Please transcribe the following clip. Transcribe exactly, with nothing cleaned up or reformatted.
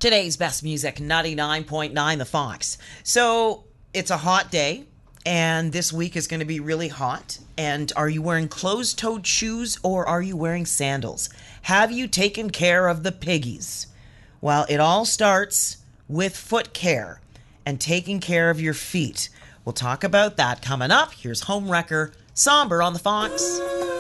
Today's best music, ninety-nine point nine The Fox. So it's a hot day, and this week is going to be really hot. And are you wearing closed-toed shoes or are you wearing sandals? Have you taken care of the piggies? Well, it all starts with foot care and taking care of your feet. We'll talk about that coming up. Here's Home Wrecker, Somber on The Fox.